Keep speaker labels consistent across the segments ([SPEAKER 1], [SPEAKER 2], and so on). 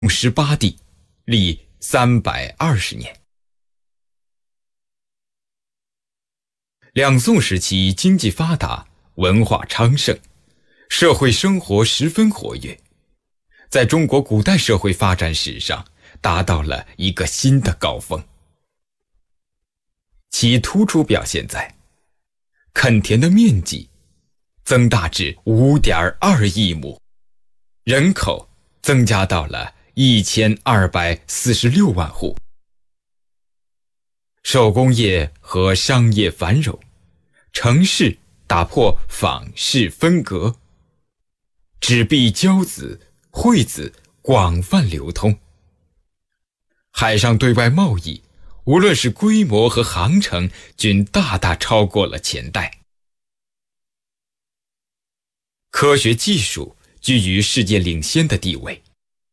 [SPEAKER 1] 18帝，历320年。两宋时期经济发达，文化昌盛，社会生活十分活跃，在中国古代社会发展史上达到了一个新的高峰。其突出表现在垦田的面积增大至 5.2 亿亩，人口增加到了1246万户，手工业和商业繁荣，城市打破坊市分隔，纸币、交子、惠子广泛流通。海上对外贸易，无论是规模和航程，均大大超过了前代。科学技术居于世界领先的地位。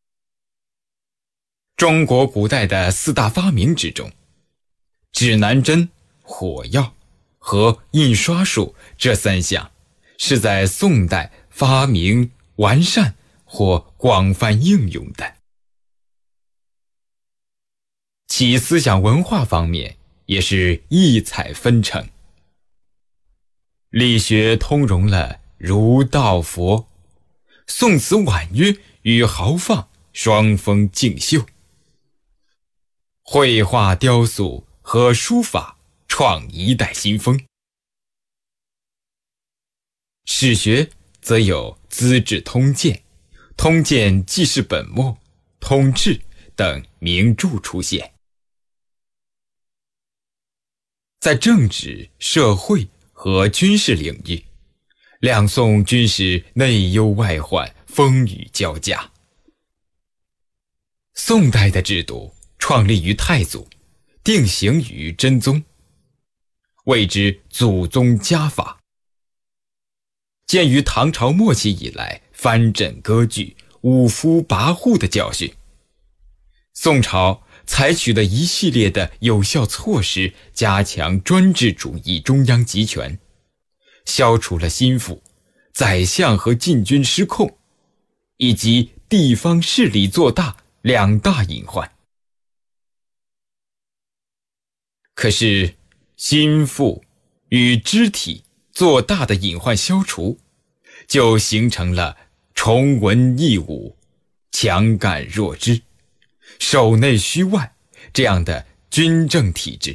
[SPEAKER 1] 中国古代的4大发明之中，指南针、火药和印刷术这3项是在宋代发明、完善或广泛应用的。其思想文化方面也是异彩纷呈，理学通融了儒道佛，宋词婉约与豪放双峰竞秀，绘画、雕塑和书法创一代新风。史学则有《资治通鉴》《通鉴纪事本末》《通志》等名著出现。在政治、社会和军事领域，两宋均是内忧外患，风雨交加。宋代的制度创立于太祖，定型于真宗，谓之祖宗家法。鉴于唐朝末期以来藩镇割据、五夫跋扈的教训，宋朝采取了一系列的有效措施，加强专制主义中央集权，消除了心腹、宰相和禁军失控，以及地方势力做大2大隐患。可是心腹与肢体做大的隐患消除，就形成了崇文抑武、强干弱枝、守内虚外这样的军政体制。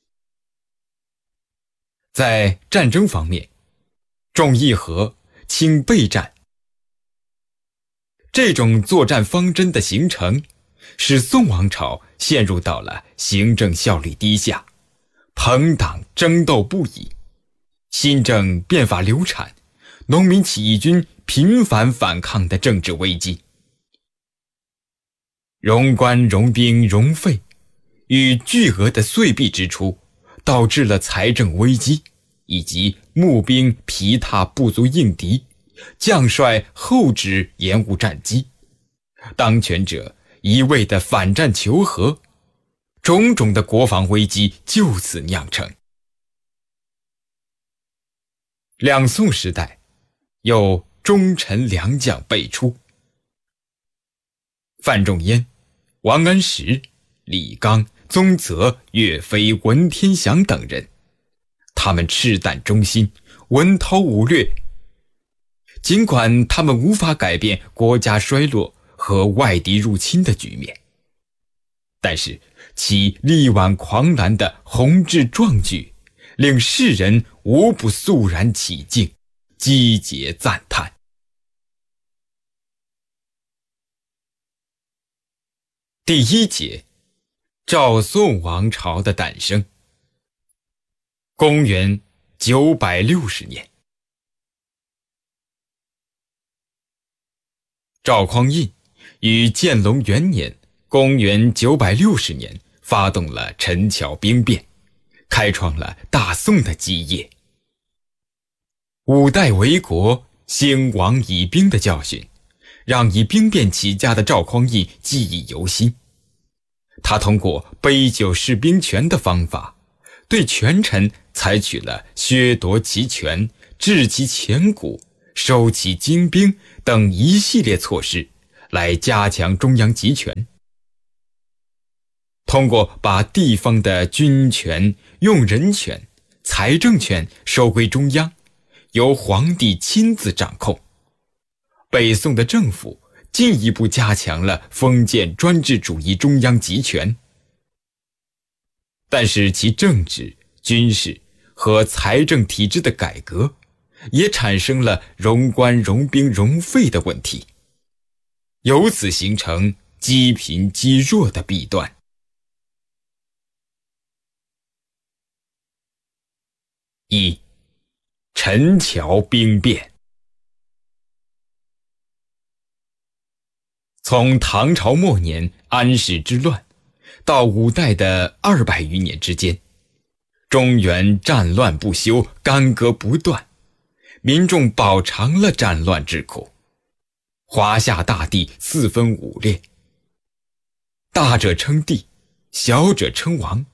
[SPEAKER 1] 在战争方面，重议和，轻备战，这种作战方针的形成，使宋王朝陷入到了行政效率低下、朋党争斗不已、新政变法流产、农民起义军频繁反抗的政治危机。荣官、荣兵、荣费与巨额的岁币支出，导致了财政危机，以及募兵疲沓不足应敌，将帅后旨延误战机，当权者一味的反战求和，种种的国防危机就此酿成。两宋时代有忠臣良将辈出，范仲淹、王安石、李纲、宗泽、岳飞、文天祥等人，他们赤胆忠心，文韬武略。尽管他们无法改变国家衰落和外敌入侵的局面，但是其力挽狂澜的宏志壮举，令世人无不肃然起敬，击节赞叹。第1节，赵宋王朝的诞生。公元960年，赵匡胤于建隆元年公元960年发动了陈桥兵变，开创了大宋的基业。5代为国，兴亡以兵的教训，让以兵变起家的赵匡胤记忆犹新。他通过杯酒释兵权的方法，对权臣采取了削夺其权、治其前骨、收其精兵等一系列措施， 来加强中央集权。通过把地方的军权、用人权、财政权收归中央，由皇帝亲自掌控，北宋的政府进一步加强了封建专制主义中央集权。但是其政治、军事和财政体制的改革，也产生了荣官、荣兵、荣费的问题，由此形成积贫积弱的弊端。一、陈桥兵变。从唐朝末年安史之乱到五代的200余年之间，中原战乱不休，干戈不断，民众饱尝了战乱之苦。华夏大地四分五裂，大者称帝，小者称王。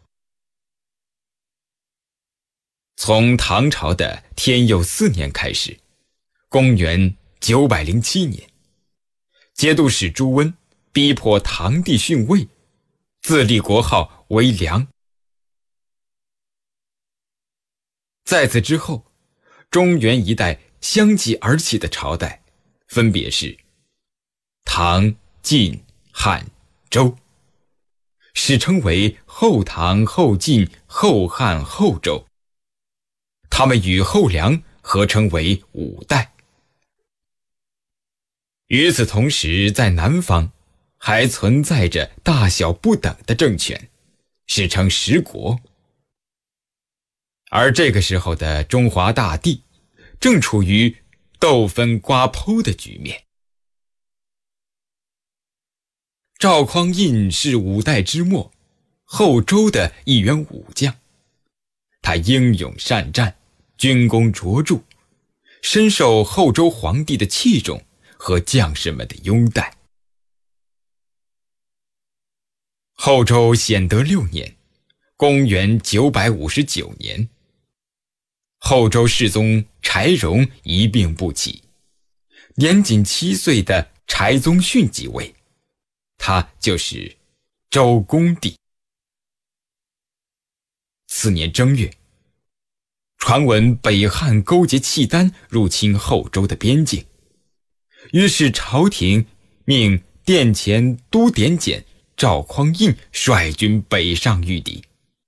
[SPEAKER 1] 从唐朝的天佑4年开始，公元907年，节度使朱温逼迫唐帝逊位，自立国号为梁。在此之后，中原一带相继而起的朝代分别是唐、晋、汉、周，史称为后唐、后晋、后汉、后周。他们与后梁合称为5代。与此同时，在南方还存在着大小不等的政权，史称10国。而这个时候的中华大地正处于斗分瓜剖的局面。赵匡胤是5代之末后周的一员武将，他英勇善战，军功卓著，深受后周皇帝的器重和将士们的拥戴。后周显德6年，公元959年，后周世宗柴荣一病不起，年仅7岁的柴宗训即位，他就是周公帝。次年正月，传闻北汉勾结契丹入侵后周的边境，于是朝廷命殿前都点检赵匡胤率军北上御敌。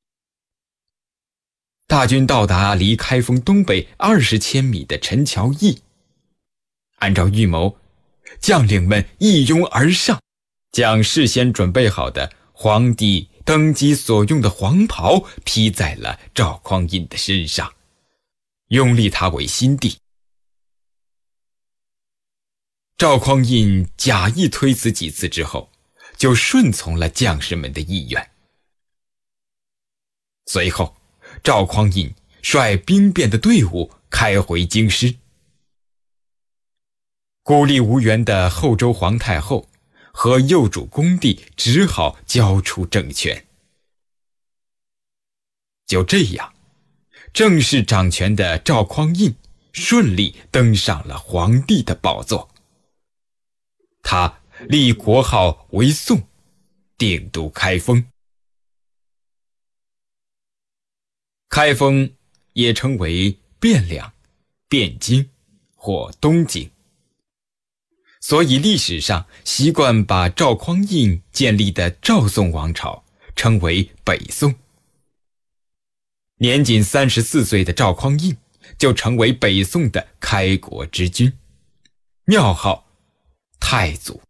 [SPEAKER 1] 大军到达离开封东北20千米的陈桥驿，按照预谋，将领们一拥而上，将事先准备好的皇帝登基所用的黄袍披在了赵匡胤的身上，拥立他为新帝。赵匡胤假意推辞几次之后，就顺从了将士们的意愿。随后，赵匡胤率兵变的队伍开回京师。孤立无援的后周皇太后和幼主恭帝只好交出政权。就这样，正式掌权的赵匡胤顺利登上了皇帝的宝座。他立国号为宋，定都开封。开封也称为汴梁、汴京或东京，所以历史上习惯把赵匡胤建立的赵宋王朝称为北宋。年仅34岁的赵匡胤就成为北宋的开国之君，庙号太祖。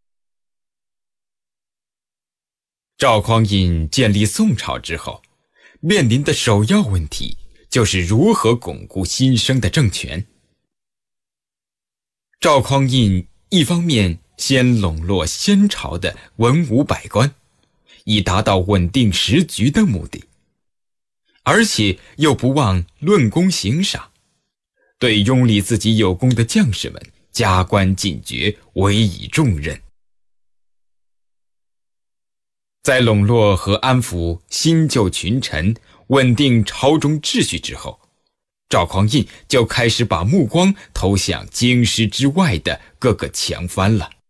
[SPEAKER 1] 赵匡胤建立宋朝之后，面临的首要问题就是如何巩固新生的政权。赵匡胤一方面先笼络先朝的文武百官，以达到稳定时局的目的，而且又不忘论功行赏，对拥立自己有功的将士们加官进爵，委以重任。在笼络和安抚新旧群臣，稳定朝中秩序之后，赵匡胤就开始把目光投向京师之外的各个强藩了。